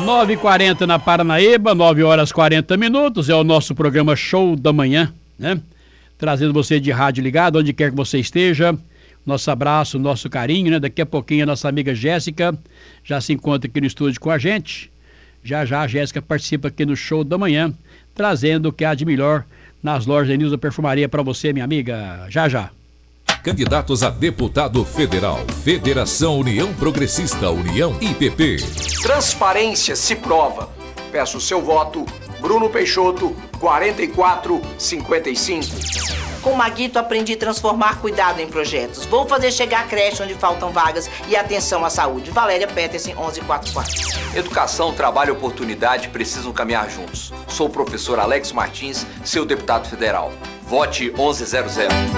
9h40 na Paranaíba, 9h40, é o nosso programa Show da Manhã, né? Trazendo você de rádio ligado, onde quer que você esteja. Nosso abraço, nosso carinho, né? Daqui a pouquinho a nossa amiga Jéssica já se encontra aqui no estúdio com a gente. Já a Jéssica participa aqui no Show da Manhã, trazendo o que há de melhor nas lojas da Nilza Perfumaria para você, minha amiga. Já. Candidatos a deputado federal. Federação União Progressista, União IPP. Transparência se prova. Peço o seu voto. Bruno Peixoto, 4455. Com o Maguito aprendi a transformar cuidado em projetos. Vou fazer chegar a creche onde faltam vagas e atenção à saúde. Valéria Petersen, 1144. Educação, trabalho e oportunidade precisam caminhar juntos. Sou o professor Alex Martins, seu deputado federal. Vote 1100.